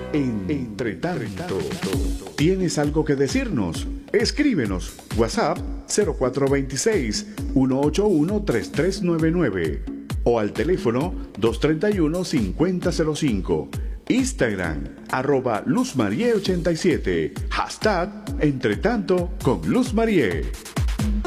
Entre tanto. ¿Tienes algo que decirnos? Escríbenos. WhatsApp 0426-181-3399 o al teléfono 231-5005. Instagram, @LuzMarie87. Hashtag Entretanto con Luz Marie.